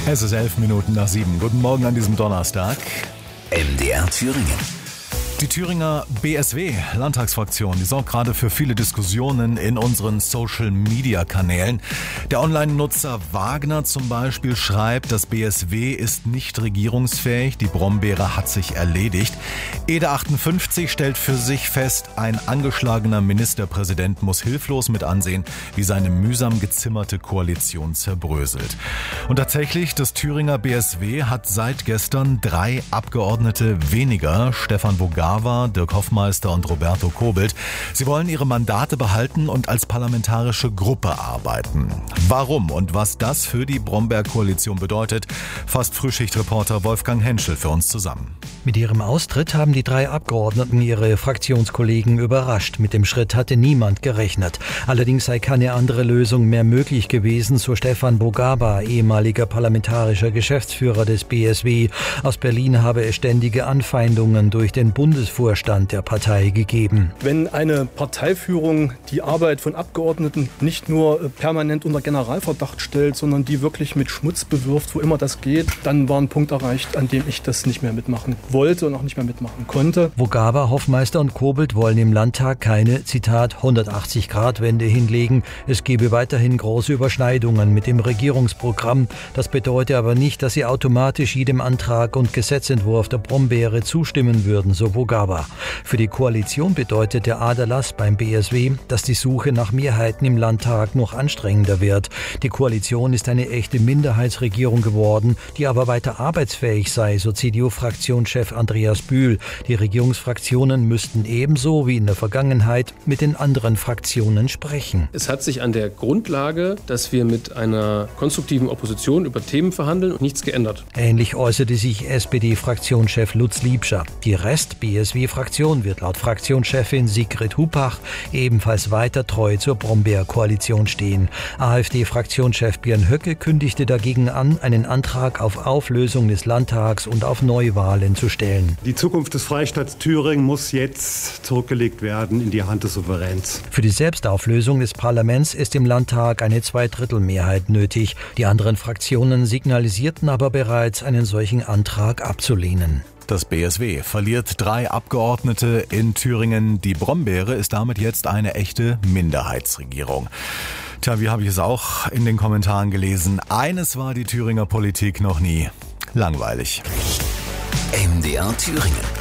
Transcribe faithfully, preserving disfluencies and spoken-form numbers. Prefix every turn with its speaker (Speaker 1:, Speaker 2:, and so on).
Speaker 1: Es ist elf Minuten nach sieben. Guten Morgen an diesem Donnerstag.
Speaker 2: M D R Thüringen.
Speaker 1: Die Thüringer B S W-Landtagsfraktion, die sorgt gerade für viele Diskussionen in unseren Social-Media-Kanälen. Der Online-Nutzer Wagner zum Beispiel schreibt, das B S W ist nicht regierungsfähig, die Brombeere hat sich erledigt. Ede achtundfünfzig stellt für sich fest, ein angeschlagener Ministerpräsident muss hilflos mit ansehen, wie seine mühsam gezimmerte Koalition zerbröselt. Und tatsächlich, das Thüringer B S W hat seit gestern drei Abgeordnete weniger. Stefan Bogava, Dirk Hoffmeister und Roberto Kobelt. Sie wollen ihre Mandate behalten und als parlamentarische Gruppe arbeiten. Warum und was das für die Brombeer-Koalition bedeutet, fasst Frühschichtreporter Wolfgang Henschel für uns zusammen.
Speaker 3: Mit ihrem Austritt haben die drei Abgeordneten ihre Fraktionskollegen überrascht. Mit dem Schritt hatte niemand gerechnet. Allerdings sei keine andere Lösung mehr möglich gewesen, so Stefan Bogava, ehemaliger parlamentarischer Geschäftsführer des B S W. Aus Berlin habe es ständige Anfeindungen durch den Bundesvorstand der Partei gegeben.
Speaker 4: Wenn eine Parteiführung die Arbeit von Abgeordneten nicht nur permanent unter Generalverdacht stellt, sondern die wirklich mit Schmutz bewirft, wo immer das geht, dann war ein Punkt erreicht, an dem ich das nicht mehr mitmachen wollte und auch nicht mehr mitmachen konnte.
Speaker 3: Bogava, Hoffmeister und Kobelt wollen im Landtag keine, Zitat, hundertachtzig-Grad-Wende hinlegen. Es gebe weiterhin große Überschneidungen mit dem Regierungsprogramm. Das bedeutet aber nicht, dass sie automatisch jedem Antrag und Gesetzentwurf der Brombeere zustimmen würden, so Bogava. Für die Koalition bedeutet der Aderlass beim B S W, dass die Suche nach Mehrheiten im Landtag noch anstrengender wird. Die Koalition ist eine echte Minderheitsregierung geworden, die aber weiter arbeitsfähig sei, so C D U-Fraktionschef Andreas Bühl. Die Regierungsfraktionen müssten ebenso wie in der Vergangenheit mit den anderen Fraktionen sprechen.
Speaker 5: Es hat sich an der Grundlage, dass wir mit einer konstruktiven Opposition über Themen verhandeln, nichts geändert.
Speaker 3: Ähnlich äußerte sich S P D-Fraktionschef Lutz Liebscher. Die Rest-B S W-Fraktion wird laut Fraktionschefin Sigrid Hupach ebenfalls weiter treu zur Brombeer-Koalition stehen. AfD-Fraktionschef Björn Höcke kündigte dagegen an, einen Antrag auf Auflösung des Landtags und auf Neuwahlen zu stellen.
Speaker 6: Die Zukunft des Freistaats Thüringen muss jetzt zurückgelegt werden in die Hand des Souveräns.
Speaker 3: Für die Selbstauflösung des Parlaments ist im Landtag eine Zweidrittelmehrheit nötig. Die anderen Fraktionen signalisierten aber bereits, einen solchen Antrag abzulehnen.
Speaker 1: Das B S W verliert drei Abgeordnete in Thüringen. Die Brombeere ist damit jetzt eine echte Minderheitsregierung. Tja, wie habe ich es auch in den Kommentaren gelesen? Eines war die Thüringer Politik noch nie: langweilig.
Speaker 2: M D R Thüringen.